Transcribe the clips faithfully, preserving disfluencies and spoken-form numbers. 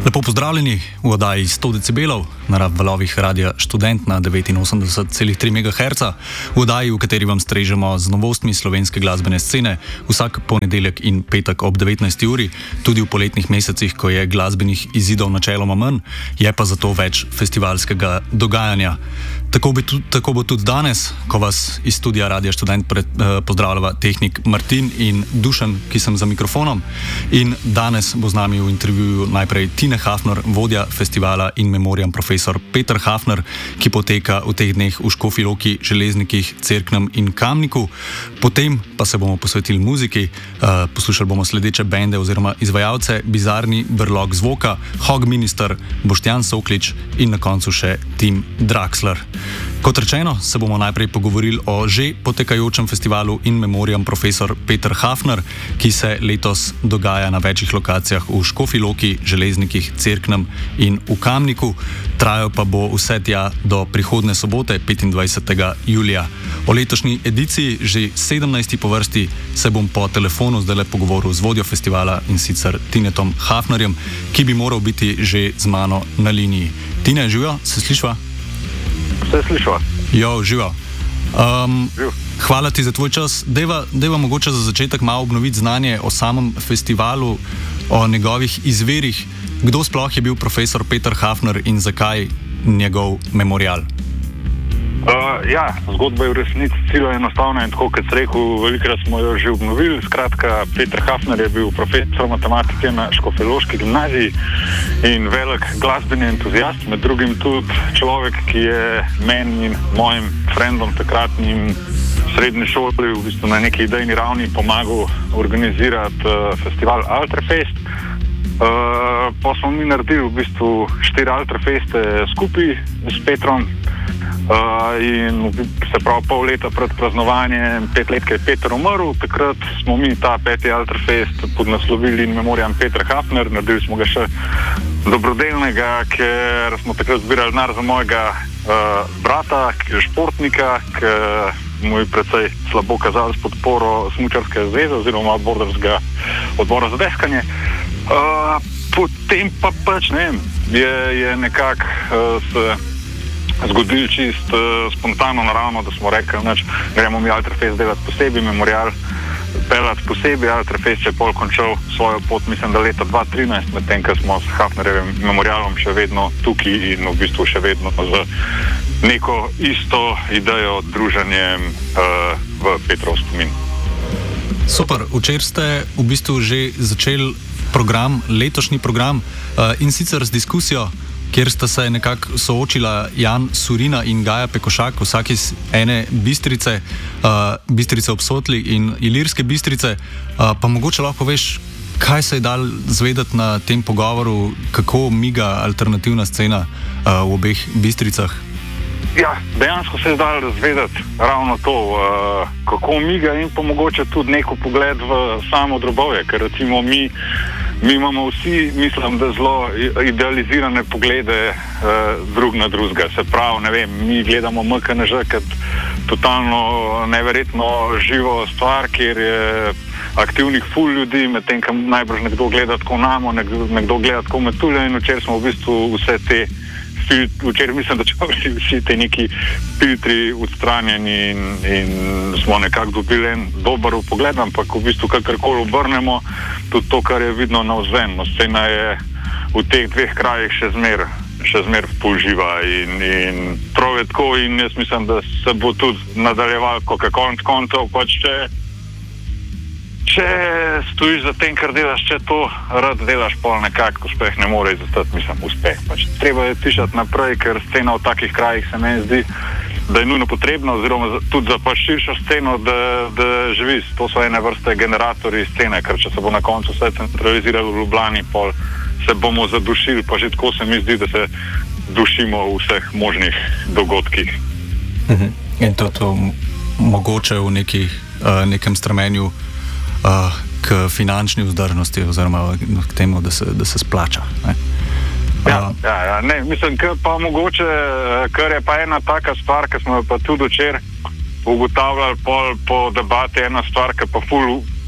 Lepo pozdravljeni v oddaji sto decibelov na valovih Radia Študent na devetinosemdeset celih tri megaherca, v oddaji, v kateri vam strežemo z novostmi slovenske glasbene scene vsak ponedeljek in petek ob devetnajsti uri, tudi v poletnih mesecih, ko je glasbenih izidov načeloma manj, je pa zato več festivalskega dogajanja. Tako, bi, tako bo tudi danes, ko vas iz studia Radia Študent pred, eh, pozdravljava tehnik Martin in Dušan, ki sem za mikrofonom. In danes bo z nami v intervjuju najprej Tine Hafner, vodja festivala in memoriam profesor Peter Hafner, ki poteka v teh dneh v Škofji Loki, Železnikih, Cerknem in Kamniku. Potem pa se bomo posvetili muziki, uh, poslušali bomo sledeče bende oziroma izvajalce: Bizarni brlog zvoka, Hog Minister, Boštjan Soklič in na koncu še Tim Draxler. Kot rečeno, se bomo najprej pogovorili o že potekajočem festivalu in memoriam profesor Peter Hafner, ki se letos dogaja na večjih lokacijah v Škofji Loki, Železnikih, Cerknem in v Kamniku. Trajal pa bo vse tja do prihodne sobote, petindvajsetega julija. O letošnji ediciji, že sedemnajsti po vrsti, se bom po telefonu zdaj le pogovoril z vodjo festivala, in sicer Tinetom Hafnerjem, ki bi moral biti že z mano na liniji. Tine, živijo? Se slišva? Se slišva. Jo, živijo. Um, hvala ti za tvoj čas. Deva, deva mogoče za začetek malo obnoviti znanje o samem festivalu, o njegovih izvirih. Kdo sploh je bil profesor Peter Hafner in zakaj njegov memorial? Uh, ja, zgodba je v resnici zelo enostavna in tako, kot sem rekel, velikrat smo jo že obnovili. Skratka, Peter Hafner je bil profesor matematike na Škofjeloški gimnaziji in velik glasbeni entuzijast, med drugim tudi človek, ki je meni in mojim frendom takratnim srednji šoli v bistvu na neki idejni ravni pomagal organizirati uh, festival Altrefest. Uh, pa smo mi naredili v bistvu štiri Altrefeste skupaj s Petrom. Uh, in se pravi pol leta pred praznovanjem, pet let, ko je Peter umrl, takrat smo mi ta peti Altrefest podnaslovili in memoriam Peter Hafner. Naredili smo ga še dobrodelnega, ker smo takrat zbirali denar za mojega uh, brata, ki je športnika, ki mu je precej slabo kazal s podporo Smučarske zveze oziroma odborskega odbora za deskanje. Uh, potem pa pač, ne vem, je, je nekako uh, se zgodil čist uh, spontano, naravno, da smo rekli, neč, gremo mi Altrefest delati posebej, memorial pelati posebej. Altrefest je pol končal svojo pot, mislim, da leta dva tisoč trinajst, medtem, ko smo s Hafnerjevim memorialom še vedno tukaj in v bistvu še vedno z neko isto idejo druženjem uh, v Petrov spomin. Super, včeraj ste v bistvu že začeli program, letošnji program, uh, in sicer z diskusijo, kjer sta se nekako soočila Jan Surina in Gaja Pekošak, vsak iz ene Bistrice, uh, Bistrice ob Sotli in Ilirske Bistrice. Uh, pa mogoče lahko poveš, kaj se je dal zvedeti na tem pogovoru, kako miga alternativna scena uh, v obeh Bistricah? Ja, dejansko se je dal zvedeti ravno to, uh, kako miga, in pa mogoče tudi neko pogled v samo Drobovje, ker recimo mi Mi imamo vsi, mislim, da zelo idealizirane poglede uh, drug na drugega. Se pravi, ne vem, mi gledamo M K N Ž kot totalno neverjetno živo stvar, kjer je aktivnih ful ljudi, medtem ko najbrž nekdo gleda tako namo, nekdo, nekdo gleda tako metulje, in včeraj smo v bistvu vse te filtri, včeraj mislim, da če vsi, vsi te neki filtri odstranjeni in, in smo nekako dobili en dober pogled, ampak v bistvu kakorkoli obrnemo, tudi to, kar je vidno navzven. No, scena je v teh dveh krajih še zmer, še zmer polživa in, in prav je tako, in jaz mislim, da se bo tudi nadaljeval, ko konc koncev, pač če, če stojiš za tem, kar delaš, če to rad delaš, pol nekako uspeh ne more izostati, mislim, uspeh. Pač treba je tišati naprej, ker scena v takih krajih se meni zdi, da je nujno potrebno, oziroma tudi za pač širšo sceno, da, da živi. To so ene vrste generatorji scene, ker če se bo na koncu vse centraliziralo v Ljubljani, pol se bomo zadušili, pa že tako se mi zdi, da se dušimo v vseh možnih dogodkih. Mhm. In to, to mogoče v neki, uh, nekem strmenju uh, k finančni vzdržnosti oziroma k temu, da se, da se splača, ne? Ja, ja, ja, ne, mislim, pa mogoče, kar je pa ena taka stvar, ki smo jo pa tudi včeraj ugotavljali pol po debati, ena stvar, ki pa ful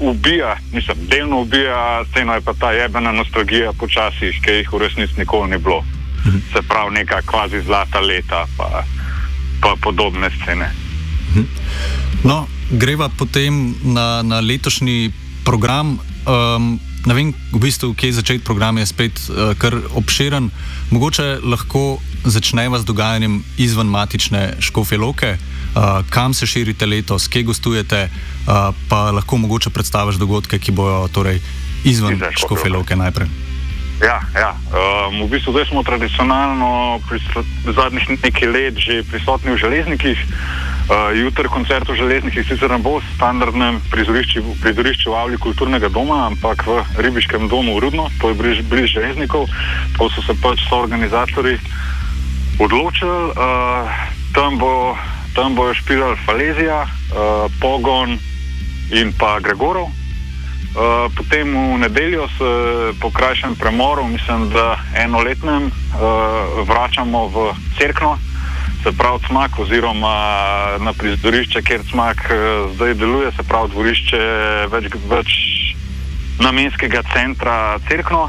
ubija, mislim, delno ubija sceno, je pa ta jebena nostalgija počasih, ki jih v resnici nikoli ni bilo. Mhm. Se pravi neka kvazi zlata leta pa, pa podobne scene. Mhm. No, greva potem na, na letošnji program. Um, ne vem, v bistvu, kje začeti. Program je spet uh, kar obširen. Mogoče lahko začneva z dogajanjem izven matične Škofje Loke. Uh, kam se širite letos, kje gostujete, uh, pa lahko mogoče predstaviš dogodke, ki bojo torej izven Škofje Loke najprej. Ja, ja. Um, v bistvu zdaj smo tradicionalno v zadnjih nekaj let že prisotni v Železnikih. Uh, jutri koncert v Železnikih sicer ne bo v standardnem prizorišču, prizorišču v avli kulturnega doma, ampak v ribiškem domu v Rudno, to je bliž, bliž Železnikov. To so se pač so organizatorji odločili. Uh, tam bo Tam bojo špilali Falezija, uh, Pogon in pa Gregorov. Uh, potem v nedeljo se po krajšem premoru, mislim, da enoletnem, uh, vračamo v Cerkno, se pravi Cmak, oziroma na prizorišče, kjer Cmak uh, zdaj deluje, se pravi dvorišče več, več namenskega centra Cerkno.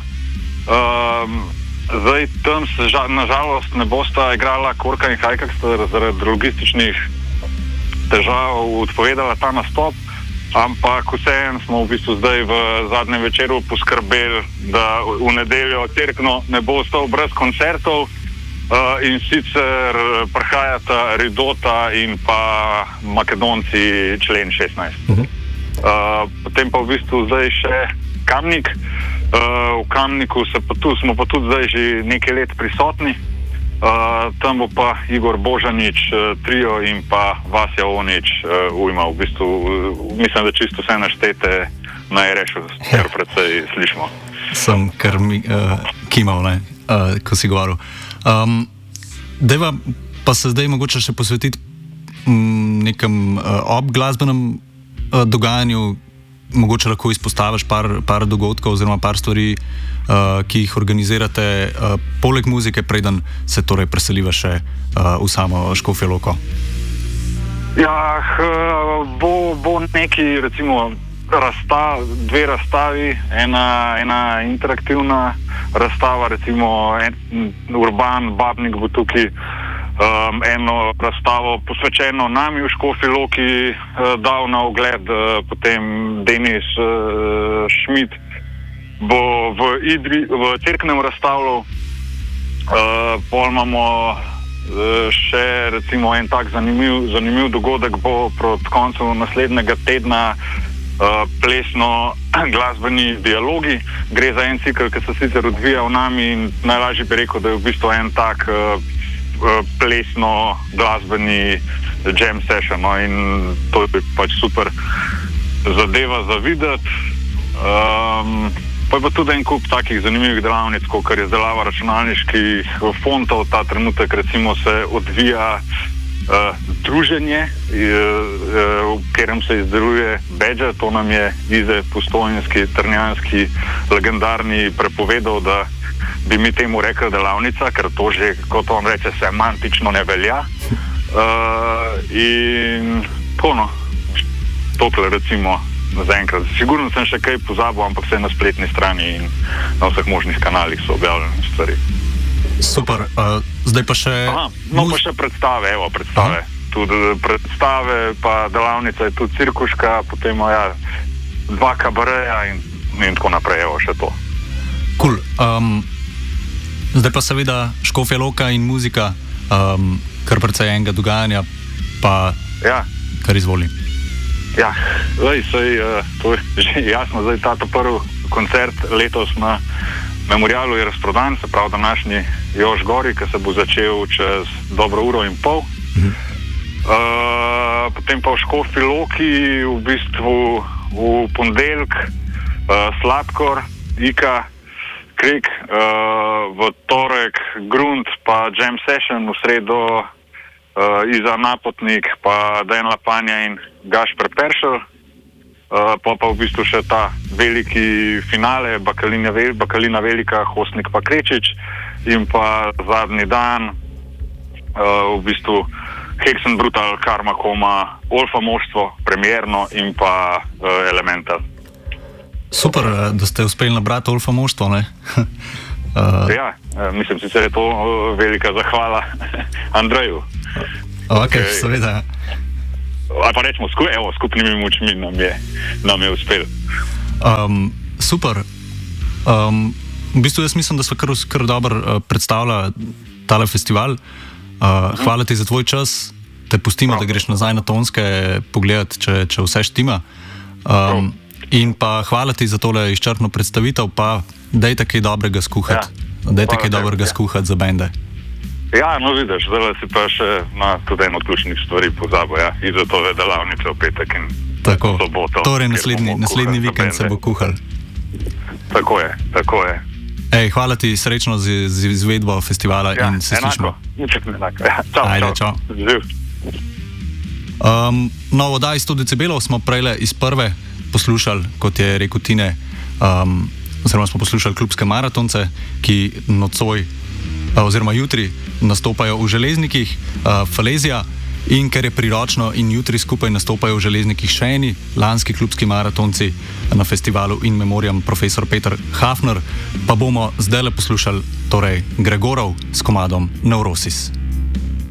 Uh, Zdaj tam se žal, nažalost ne bosta igrala Korka in Hajkak, sta zaradi logističnih težav odpovedala ta nastop, ampak vseeno smo v bistvu zdaj v zadnjem večeru poskrbeli, da v nedeljo Cerkno ne bo ostal brez koncertov, uh, in sicer prihajata Ridota in pa Makedonci člen šestnajst. Uh-huh. Uh, potem pa v bistvu zdaj še Kamnik. Uh, v Kamniku se pa tu, smo pa tudi zdaj že nekaj let prisotni. Uh, tam bo pa Igor Božanič, uh, trio in pa Vasja Onič uh, ujma. V bistvu, uh, mislim, da čisto vse naštete na Erešu, kar precej slišimo. Sem kar mi, uh, kimal, ne, uh, ko si govoril. Um, deva pa se zdaj mogoče še posvetiti um, nekem uh, obglasbenem uh, dogajanju. Mogoče lahko izpostaviš par, par dogodkov oziroma par stvari, uh, ki jih organizirate uh, poleg muzike, preden se torej preseliva še uh, v samo Škofjo Loko. Ja, bo, bo neki, recimo, razstav, dve razstavi, ena, ena interaktivna razstava, recimo en, Urban Babnik bo tukaj Um, eno razstavo posvečeno nami v Škofji Loki uh, dal na ogled, uh, potem Denis uh, Šmit bo v Idri, v Cerknem razstavljal. Uh, pol imamo uh, še recimo en tak zanimiv, zanimiv dogodek bo proti koncu naslednjega tedna, uh, plesno glasbeni dialogi. Gre za en cikl, ki se sicer odvija v nami in najlažje bi rekel, da je v bistvu en tak uh, plesno glasbeni jam session, no, in to je pač super zadeva za videti. Um, pa je pa tudi en kup takih zanimivih delavnic, kot je izdelava računalniških fontov. Ta trenutek recimo se odvija uh, druženje, uh, uh, v katerem se izdeluje badge. To nam je Ize Postojnski, Trnjanski, legendarni prepovedal, da bi mi temu rekli delavnica, ker to že, kot on reče, semantično ne velja. Uh, in tako, no, tokle recimo zaenkrat. Sigurno sem še kaj pozabil, ampak vse na spletni strani in na vseh možnih kanalih so objavljene stvari. Super. Uh, zdaj pa še... Aha, no pa še predstave, evo, predstave. Aha. Tudi predstave, pa delavnica je tudi cirkuška, potem ja, dva kabareja in, in tako naprej, evo, še to. Cool. Um, zdaj pa seveda Škofja Loka in muzika, um, kar precej enega dogajanja, pa ja. Kar izvoli. Ja, zdaj, sej, uh, to je že jasno, zdaj ta prvi koncert letos na Memorialu je razprodan, se pravi današnji Jož Gori, ki se bo začel čez dobro uro in pol. Mhm. Uh, potem pa v Škofji Loki v bistvu v ponedeljek uh, Sladkor, Ika, Krik, uh, v torek Grunt, pa Jam Session, v sredo uh, Iza Napotnik, pa Dejan Lapanja in Gašper Peršel, uh, pa pa v bistvu še ta veliki finale, Bakalina, Vel, Bakalina Velika, Hostnik pa Krečič, in pa zadnji dan uh, v bistvu Hexen Brutal, Karma Koma, Olfa Moštvo, premierno in pa uh, Elemental. Super, da ste uspeli nabrati toliko moštvo. Uh, ja, mislim, sicer je to velika zahvala Andreju. Ok, seveda. Ali pa rečemo, sku, evo, skupnimi močmi nam je, nam je uspel. Um, super. Um, v bistvu jaz mislim, da so kar, kar dobro uh, predstavljali tale festival. Uh, hvala ti za tvoj čas. Te pustimo, Prav. da greš nazaj na Tonske pogledati, če, če vse štima. Um, In pa hvala ti za tole izčrpno predstavitev, pa dajte kaj dobrega skuhati. Ja. Dajte kaj dobrega ja. skuhati za bende. Ja, no vidiš, zdaj si pa še na tudi eno od ključnih stvari pozabil, ja, in za tole delavnice v petek in tako. soboto. Torej naslednji, naslednji vikend se bo kuhal. Tako je, tako je. Ej, hvala ti, srečno z, z izvedbo festivala ja, in se slišimo. Niček ne enako, ja. Čau, Ajde, čau. čau. Um, no, v oddaji sto decibelov smo prejle iz prve poslušali, kot je rekel Tine, um, oziroma smo poslušali klubske maratonce, ki nocoj, uh, oziroma jutri nastopajo v Železnikih, uh, Falezija, in ker je priročno in jutri skupaj nastopajo v Železnikih še eni lanski klubski maratonci na festivalu In Memoriam profesor Peter Hafner, pa bomo zdaj le poslušali torej Gregorov s komadom Neurosis.